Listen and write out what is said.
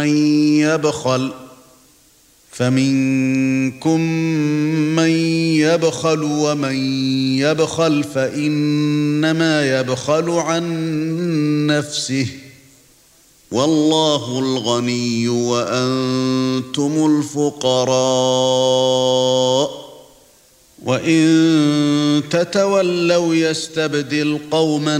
يبخل فمنكم من يبخل ومن يبخل فإنما يبخل عن نفسه والله الغني وأنتم الفقراء وإن تتولوا يستبدل قوما